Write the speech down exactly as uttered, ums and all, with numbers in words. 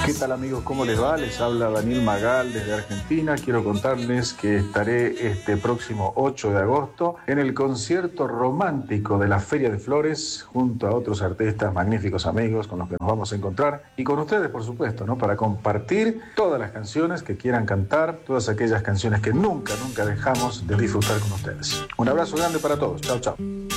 ¿Qué tal amigos? ¿Cómo les va? Les habla Daniel Magal desde Argentina. Quiero contarles que estaré este próximo ocho de agosto en el concierto romántico de la Feria de Flores junto a otros artistas, magníficos amigos con los que nos vamos a encontrar y con ustedes, por supuesto, ¿no? Para compartir todas las canciones que quieran cantar, todas aquellas canciones que nunca, nunca dejamos de disfrutar con ustedes. Un abrazo grande para todos. Chao, chao.